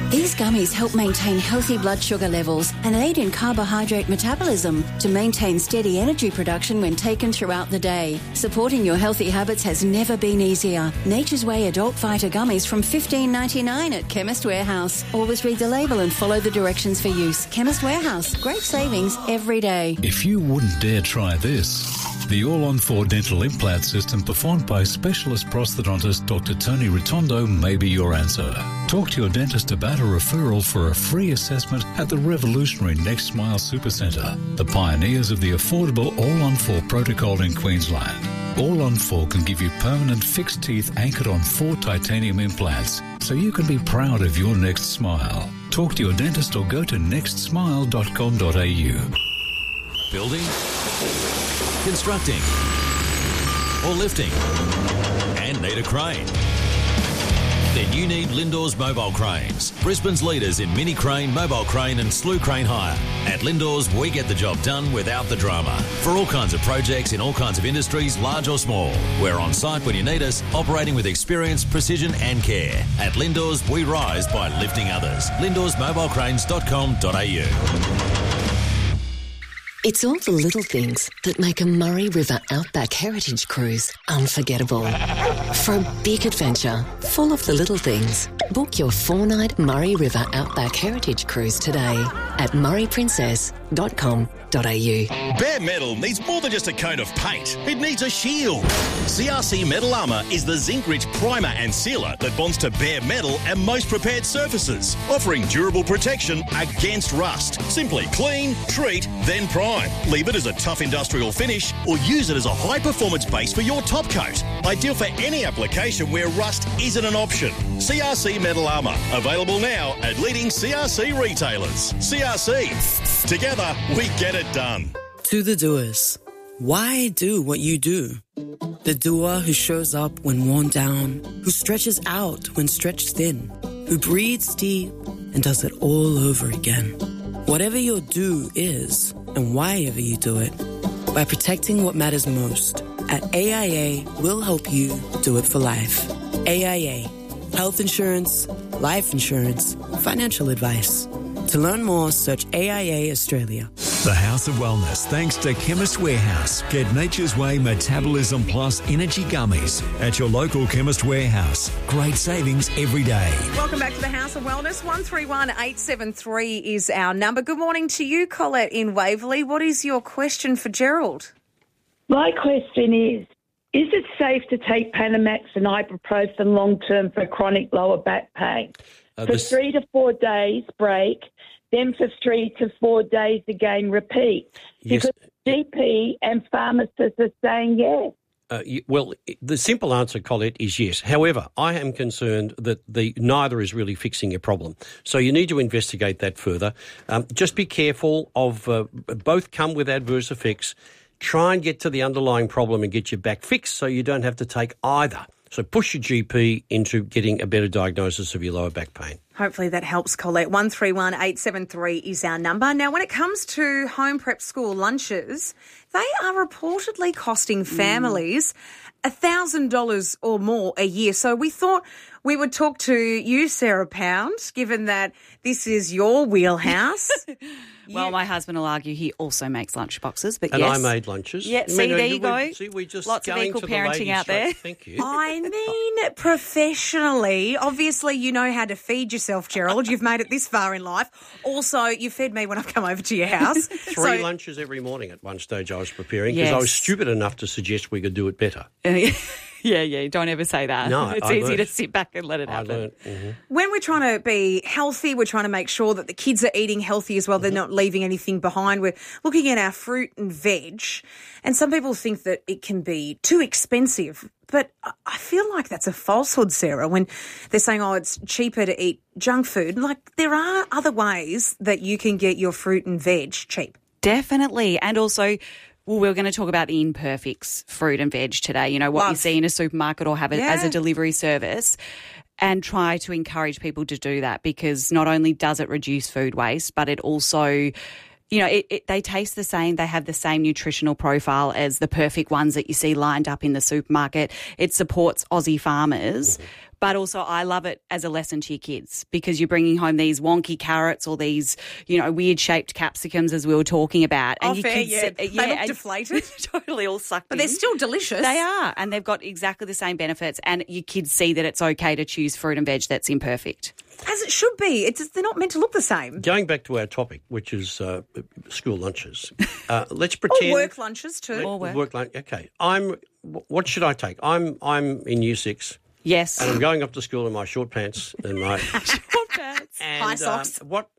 These gummies help maintain healthy blood sugar levels and aid in carbohydrate metabolism to maintain steady energy production when taken throughout the day. Supporting your healthy habits has never been easier. Nature's Way Adult Fighter Gummies from fifteen ninety-nine at Chemist Warehouse. Always read the label and follow the directions for use. Chemist Warehouse. Great savings every day. If you wouldn't dare try this, the All-On four dental implant system performed by specialist prosthodontist Doctor Tony Rotondo may be your answer. Talk to your dentist about a referral for a free assessment at the revolutionary Next Smile Supercentre, the pioneers of the affordable All-On four protocol in Queensland. All-On four can give you permanent fixed teeth anchored on four titanium implants, so you can be proud of your next smile. Talk to your dentist or go to next smile dot com dot a u. Building, constructing, or lifting, and need a crane? Then you need Lindor's Mobile Cranes, Brisbane's leaders in mini crane, mobile crane and slew crane hire. At Lindor's, we get the job done without the drama. For all kinds of projects in all kinds of industries, large or small. We're on site when you need us, operating with experience, precision and care. At Lindor's, we rise by lifting others. lindors mobile cranes dot com dot a u. It's all the little things that make a Murray River Outback Heritage Cruise unforgettable. For a big adventure full of the little things, book your four-night Murray River Outback Heritage Cruise today at murray princess dot com dot a u. Bare Metal needs more than just a coat of paint. It needs a shield. C R C Metal Armour is the zinc-rich primer and sealer that bonds to bare metal and most prepared surfaces, offering durable protection against rust. Simply clean, treat, then prime. Leave it as a tough industrial finish or use it as a high-performance base for your top coat. Ideal for any application where rust isn't an option. C R C Metal Armour. Available now at leading C R C retailers. C R C. Together, we get it done. To the doers, why do what you do? The doer who shows up when worn down, who stretches out when stretched thin, who breathes deep and does it all over again. Whatever your do is, and why ever you do it, by protecting what matters most, at A I A, we'll help you do it for life. A I A. Health insurance, life insurance, financial advice. To learn more, search A I A Australia. The House of Wellness, thanks to Chemist Warehouse. Get Nature's Way Metabolism Plus Energy Gummies at your local Chemist Warehouse. Great savings every day. Welcome back to the House of Wellness. one three one eight seven three is our number. Good morning to you, Colette in Waverley. What is your question for Gerald? My question is, is it safe to take Panamax and ibuprofen long-term for chronic lower back pain? Uh, for this- three to four days, break, then for three to four days again, repeat. Yes. Because G P and pharmacists are saying yes. Uh, y- well, the simple answer, Colette, is yes. However, I am concerned that the neither is really fixing your problem. So you need to investigate that further. Um, just be careful of uh, both come with adverse effects. Try and get to the underlying problem and get your back fixed so you don't have to take either. So push your G P into getting a better diagnosis of your lower back pain. Hopefully that helps, Colette. one three one eight seven three is our number. Now, when it comes to home prep school lunches, they are reportedly costing families one thousand dollars or more a year. So we thought we would talk to you, Sarah Pound, given that this is your wheelhouse. Well, my husband will argue he also makes lunch boxes, but And yes. I made lunches. Yeah, I see, mean, there you you go. we- See, we just Lots of going equal to the parenting ladies out there. straight. Thank you. I mean, professionally, obviously you know how to feed yourself, Gerald. You've made it this far in life. Also, you fed me when I've come over to your house. Three So- lunches every morning at one stage I was preparing because I was Yes. stupid enough to suggest we could do it better. yeah, yeah, don't ever say that. No, it's I easy learned. to sit back and let it I happen. learned. mhm. When we're trying to be healthy, we're trying to make sure that the kids are eating healthy as well. They're not leaving anything behind. We're looking at our fruit and veg. And some people think that it can be too expensive. But I- I feel like that's a falsehood, Sarah, when they're saying, oh, it's cheaper to eat junk food. Like, there are other ways that you can get your fruit and veg cheap. Definitely. And also, well, we're going to talk about the imperfects fruit and veg today, you know, what you Love. see in a supermarket or have it Yeah. as a delivery service, and try to encourage people to do that, because not only does it reduce food waste, but it also, you know, it, it, they taste the same. They have the same nutritional profile as the perfect ones that you see lined up in the supermarket. It supports Aussie farmers. But also I love it as a lesson to your kids because you're bringing home these wonky carrots or these, you know, weird-shaped capsicums as we were talking about. Oh, And fair, kids, yeah. They look deflated. totally all sucked But in. they're still delicious. They are, and they've got exactly the same benefits, and your kids see that it's okay to choose fruit and veg that's imperfect. As it should be. It's They're not meant to look the same. Going back to our topic, which is uh, school lunches, uh, let's pretend... Or work lunches too. Or work. Work lunch. Okay. I'm. What should I take? I'm. I'm in year six. Yes. And I'm going up to school in my short pants and my short pants, and, high socks. Uh, what?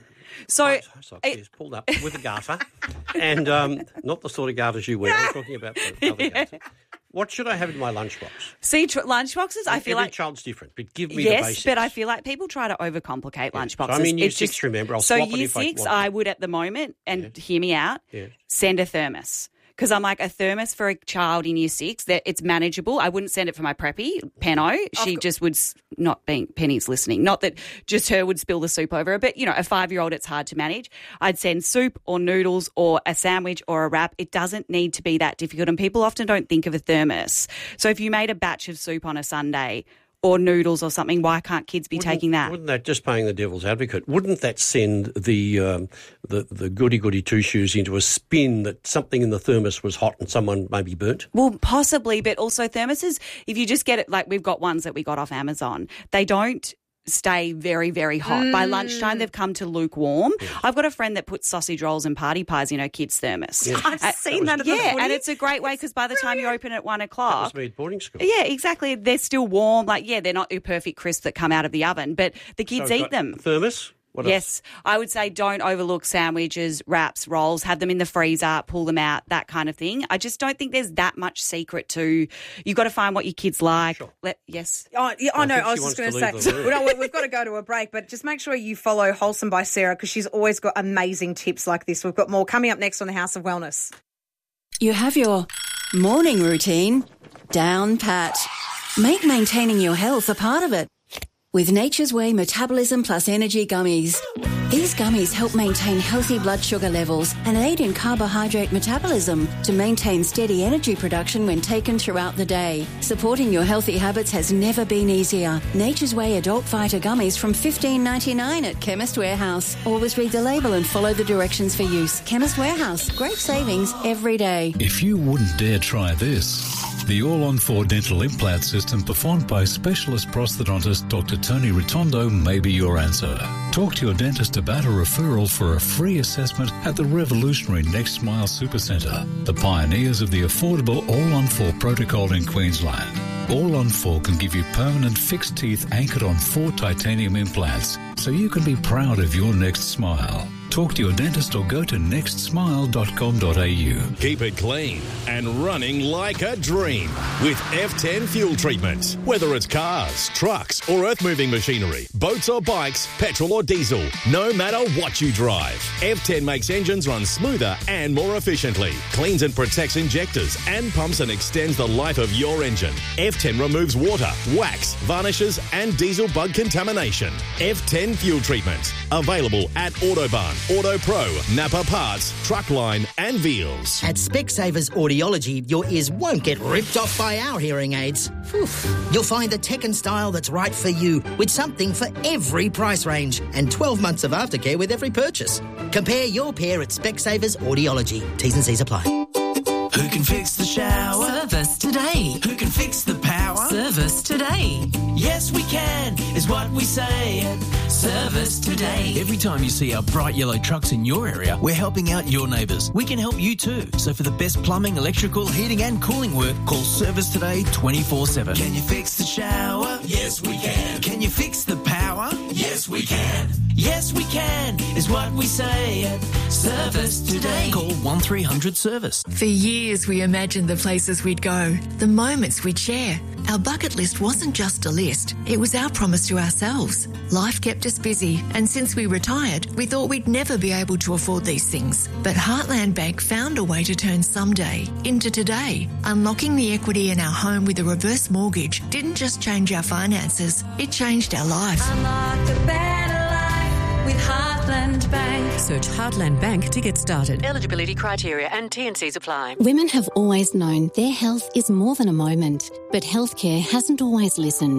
So high, high socks, yes, pulled up with a garter, and um, not the sort of garters you wear. I'm talking about the other garter. What should I have in my lunchbox? See, tr- lunchboxes, I feel Every like... child's different, but give me yes, the basics. but I feel like people try to overcomplicate Yeah. lunchboxes. So I'm in year It's six, just- remember. I'll so swap it year if I six, want. I would at the moment, and hear me out, Yeah. send a thermos. Because I'm like, a thermos for a child in year six, that it's manageable. I wouldn't send it for my preppy, Penno. She just would, s- not being, Penny's listening, not that just her would spill the soup over her, but, you know, a five-year-old, it's hard to manage. I'd send soup or noodles or a sandwich or a wrap. It doesn't need to be that difficult, and people often don't think of a thermos. So if you made a batch of soup on a Sunday or noodles or something, why can't kids be Wouldn't- taking that? Wouldn't that, just playing the devil's advocate, wouldn't that send the um, the, the goody-goody two-shoes into a spin that something in the thermos was hot and someone maybe burnt? Well, possibly, but also thermoses, if you just get it, like we've got ones that we got off Amazon, they don't stay very, very hot. By lunchtime, they've come to lukewarm. I've got a friend that puts sausage rolls and party pies in her kids' thermos. Yeah. I've Uh, seen that at the Yeah, footy. and it's a great way because by the time you open at one That o'clock... was me at boarding school. Yeah, exactly. They're still warm. Like, yeah, they're not your perfect crisp that come out of the oven, but the kids So it's eat got them. Thermos? What else? Yes, I would say don't overlook sandwiches, wraps, rolls, have them in the freezer, pull them out, that kind of thing. I just don't think there's that much secret to, you've got to find what your kids like. Sure. Let, yes. Oh, yeah, I I know. think I was she just wants going to to say, leave the room. well, no, we- we've got to go to a break, but just make sure you follow Wholesome by Sarah because she's always got amazing tips like this. We've got more coming up next on the House of Wellness. You have your morning routine down pat. Make maintaining your health a part of it with Nature's Way Metabolism Plus Energy Gummies. These gummies help maintain healthy blood sugar levels and aid in carbohydrate metabolism to maintain steady energy production when taken throughout the day. Supporting your healthy habits has never been easier. Nature's Way Adult Fighter Gummies from fifteen ninety-nine at Chemist Warehouse. Always read the label and follow the directions for use. Chemist Warehouse. Great savings every day. If you wouldn't dare try this, the all-on-four dental implant system performed by specialist prosthodontist Doctor Tony Ritondo may be your answer. Talk to your dentist about a referral for a free assessment at the revolutionary Next Smile Supercentre, the pioneers of the affordable all-on-four protocol in Queensland. All on four can give you permanent fixed teeth anchored on four titanium implants, so you can be proud of your next smile. Talk to your dentist or go to next smile dot com dot a u. Keep it clean and running like a dream with F ten fuel treatment. Whether it's cars, trucks or earth-moving machinery, boats or bikes, petrol or diesel, no matter what you drive, F ten makes engines run smoother and more efficiently, cleans and protects injectors and pumps and extends the life of your engine. F ten removes water, wax, varnishes and diesel bug contamination. F ten fuel treatment. Available at Autobahn, Auto Pro, Napa Parts, Truckline and Veals. At Specsavers Audiology, your ears won't get ripped off by our hearing aids. Whew. You'll find the tech and style that's right for you with something for every price range and twelve months of aftercare with every purchase. Compare your pair at Specsavers Audiology. T's and C's apply. Who can fix the shower? Service today. Who can fix the power? Service today. Yes, we can, is what we say at Service Today. Every time you see our bright yellow trucks in your area, we're helping out your neighbours. We can help you too. So for the best plumbing, electrical, heating and cooling work, call Service Today twenty-four seven. Can you fix the shower? Yes, we can. Can you fix the power? Yes, we can. Yes, we can, is what we say at Service Today. Call one three hundred service. For years, we imagined the places we'd go, the moments we'd share. Our bucket list wasn't just a list, it was our promise to ourselves. Life kept us busy, and since we retired, we thought we'd never be able to afford these things. But Heartland Bank found a way to turn someday into today. Unlocking the equity in our home with a reverse mortgage didn't just change our finances, it changed our life. Unlock a better life with Heartland Bank. Search Heartland Bank to get started. Eligibility criteria and T and Cs apply. Women have always known their health is more than a moment, but healthcare hasn't always listened.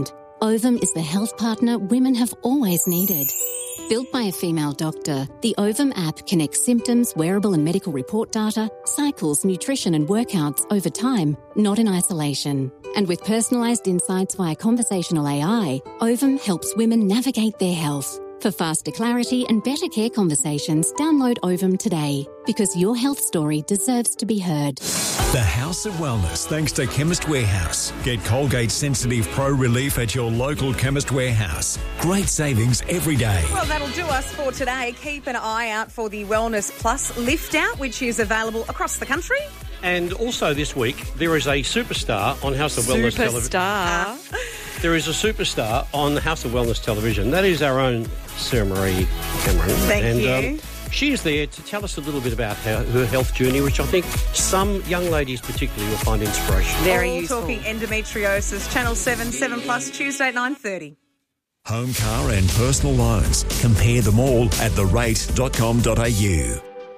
Ovum is the health partner women have always needed. Built by a female doctor, the Ovum app connects symptoms, wearable and medical report data, cycles, nutrition and workouts over time, not in isolation. And with personalised insights via conversational A I, Ovum helps women navigate their health. For faster clarity and better care conversations, download Ovum today, because your health story deserves to be heard. The House of Wellness, thanks to Chemist Warehouse. Get Colgate Sensitive Pro Relief at your local Chemist Warehouse. Great savings every day. Well, that'll do us for today. Keep an eye out for the Wellness Plus lift out, which is available across the country. And also this week, there is a superstar on House of Wellness television. Superstar. There is a superstar on House of Wellness television. That is our own Sarah Marie Cameron. Thank and, you. Um, she is there to tell us a little bit about her, her health journey, which I think some young ladies particularly will find inspirational. Very All useful. Talking endometriosis. Channel seven, seven plus, Tuesday at nine thirty. Home, car and personal loans. Compare them all at the rate dot com dot a u.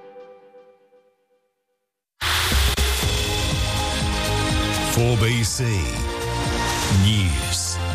four B C News.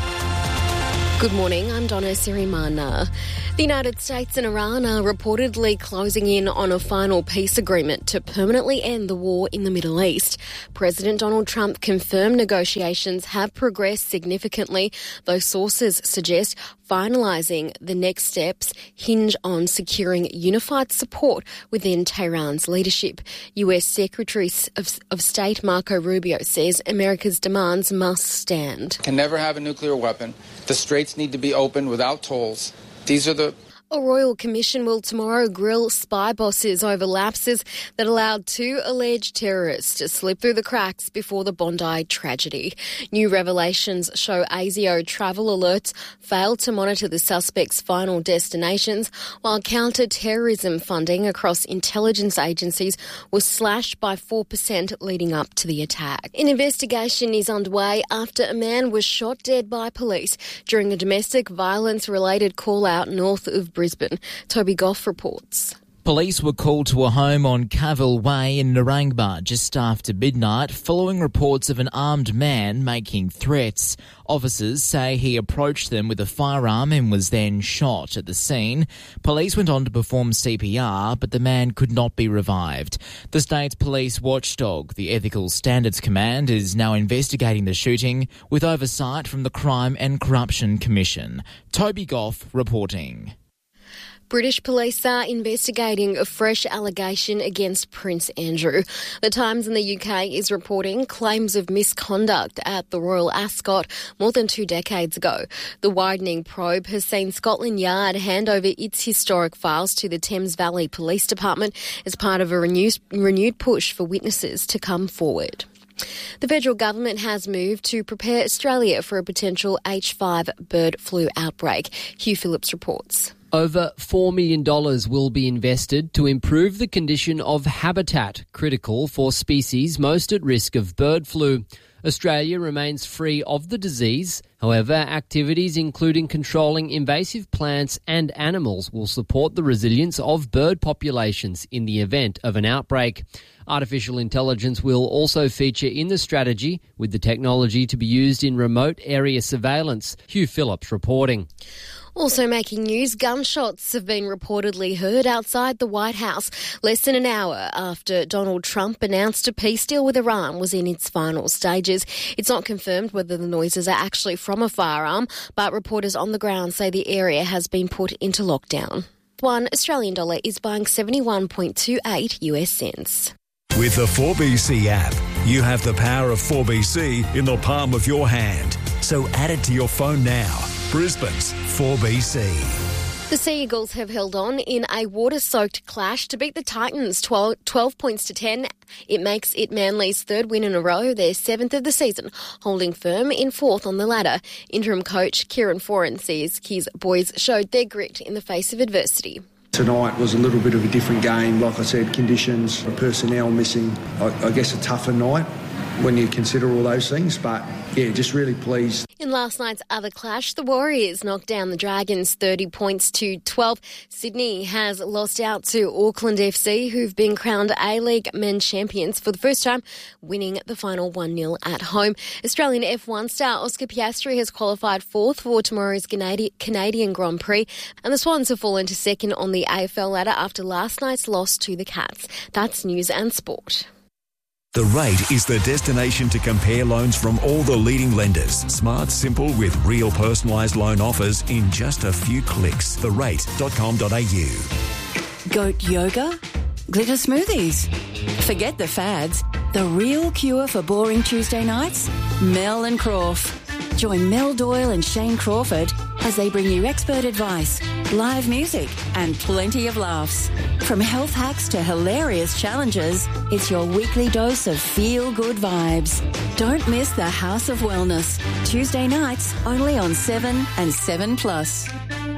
Good morning, I'm Donna Sirimana. The United States and Iran are reportedly closing in on a final peace agreement to permanently end the war in the Middle East. President Donald Trump confirmed negotiations have progressed significantly, though sources suggest finalising the next steps hinge on securing unified support within Tehran's leadership. U S Secretary of, of State Marco Rubio says America's demands must stand. Can never have a nuclear weapon. The straits need to be open without tolls. These are the A royal commission will tomorrow grill spy bosses over lapses that allowed two alleged terrorists to slip through the cracks before the Bondi tragedy. New revelations show A S I O travel alerts failed to monitor the suspects' final destinations, while counter-terrorism funding across intelligence agencies was slashed by four percent leading up to the attack. An investigation is underway after a man was shot dead by police during a domestic violence-related call-out north of Brisbane. Toby Goff reports. Police were called to a home on Cavill Way in Narangba just after midnight following reports of an armed man making threats. Officers say he approached them with a firearm and was then shot at the scene. Police went on to perform C P R, but the man could not be revived. The state's police watchdog, the Ethical Standards Command, is now investigating the shooting with oversight from the Crime and Corruption Commission. Toby Goff reporting. British police are investigating a fresh allegation against Prince Andrew. The Times in the U K is reporting claims of misconduct at the Royal Ascot more than two decades ago. The widening probe has seen Scotland Yard hand over its historic files to the Thames Valley Police Department as part of a renewed, renewed push for witnesses to come forward. The federal government has moved to prepare Australia for a potential H five bird flu outbreak. Hugh Phillips reports. Over four million dollars will be invested to improve the condition of habitat, critical for species most at risk of bird flu. Australia remains free of the disease. However, activities including controlling invasive plants and animals will support the resilience of bird populations in the event of an outbreak. Artificial intelligence will also feature in the strategy, with the technology to be used in remote area surveillance. Hugh Phillips reporting. Also making news, gunshots have been reportedly heard outside the White House less than an hour after Donald Trump announced a peace deal with Iran was in its final stages. It's not confirmed whether the noises are actually from a firearm, but reporters on the ground say the area has been put into lockdown. One Australian dollar is buying seventy-one point two eight U S cents. With the four B C app, you have the power of four B C in the palm of your hand. So add it to your phone now. Brisbane's four B C. The Sea Eagles have held on in a water-soaked clash to beat the Titans twelve, twelve points to ten. It makes it Manly's third win in a row, their seventh of the season, holding firm in fourth on the ladder. Interim coach Kieran Foran says his boys showed their grit in the face of adversity. Tonight was a little bit of a different game. Like I said, conditions, personnel missing. I, I guess a tougher night. when you consider all those things. But, yeah, just really pleased. In last night's other clash, the Warriors knocked down the Dragons thirty points to twelve. Sydney has lost out to Auckland F C, who've been crowned A-League men champions for the first time, winning the final one nil at home. Australian F one star Oscar Piastri has qualified fourth for tomorrow's Canadi- Canadian Grand Prix, and the Swans have fallen to second on the A F L ladder after last night's loss to the Cats. That's news and sport. The Rate is the destination to compare loans from all the leading lenders. Smart, simple, with real personalised loan offers in just a few clicks. the rate dot com dot a u. Goat yoga? Glitter smoothies? Forget the fads. The real cure for boring Tuesday nights? Mel and Crawf. Join Mel Doyle and Shane Crawford as they bring you expert advice, live music and plenty of laughs. From health hacks to hilarious challenges, it's your weekly dose of feel-good vibes. Don't miss the House of Wellness. Tuesday nights only on seven and seven plus.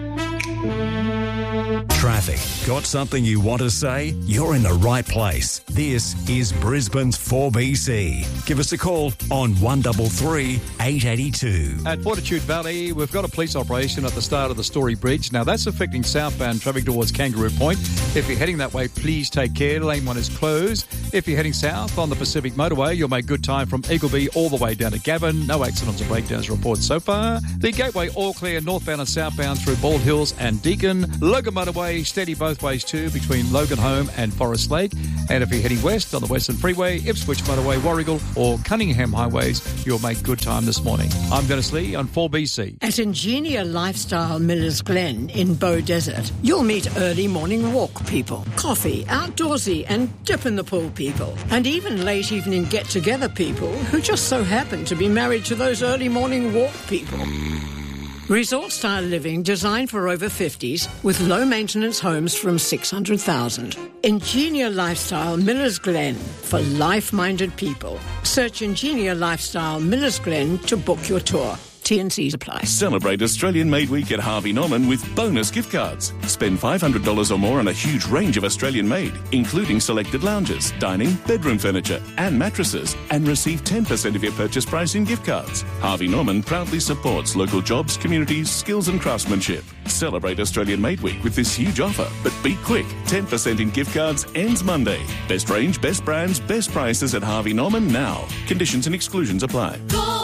Traffic. Got something you want to say? You're in the right place. This is Brisbane's four B C. Give us a call on one three three, eight eight two. At Fortitude Valley, we've got a police operation at the start of the Story Bridge. Now, that's affecting southbound traffic towards Kangaroo Point. If you're heading that way, please take care. Lane one is closed. If you're heading south on the Pacific Motorway, you'll make good time from Eagleby all the way down to Gavin. No accidents or breakdowns reported so far. The Gateway all clear northbound and southbound through Bald Hills and Deakin. Logan Motorway steady both ways too between Logan Home and Forest Lake. And if you're heading west on the Western Freeway, Ipswich Motorway, Warrigal or Cunningham Highways, you'll make good time this morning. I'm Dennis Lee on four B C. At Ingenia Lifestyle Millers Glen in Bow Desert, you'll meet early morning walk people, coffee, outdoorsy and dip in the pool people, and even late evening get-together people who just so happen to be married to those early morning walk people. Resort-style living designed for over fifties with low-maintenance homes from six hundred thousand. Ingenia Lifestyle Millers Glen for life-minded people. Search Ingenia Lifestyle Millers Glen to book your tour. T and Cs apply. Celebrate Australian Made Week at Harvey Norman with bonus gift cards. Spend five hundred dollars or more on a huge range of Australian made, including selected lounges, dining, bedroom furniture and mattresses, and receive ten percent of your purchase price in gift cards. Harvey Norman proudly supports local jobs, communities, skills and craftsmanship. Celebrate Australian Made Week with this huge offer, but be quick. ten percent in gift cards ends Monday. Best range, best brands, best prices at Harvey Norman now. Conditions and exclusions apply. four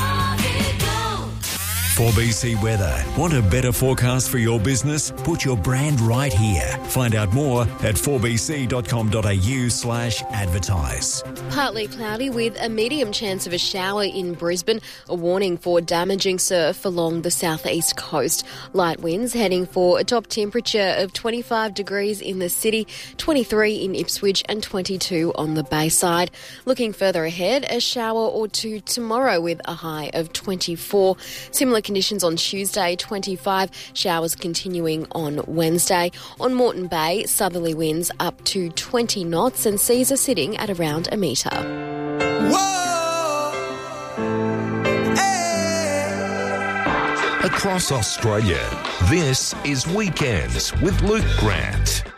B C weather. Want a better forecast for your business? Put your brand right here. Find out more at four b c dot com dot a u slash advertise. Partly cloudy with a medium chance of a shower in Brisbane. A warning for damaging surf along the southeast coast. Light winds heading for a top temperature of twenty-five degrees in the city, twenty-three in Ipswich and twenty-two on the Bayside. Looking further ahead, a shower or two tomorrow with a high of twenty-four. Similar conditions on Tuesday, twenty-five. Showers continuing on Wednesday. On Moreton Bay, southerly winds up to twenty knots and seas are sitting at around a metre. Whoa! Hey! Across Australia, this is Weekends with Luke Grant.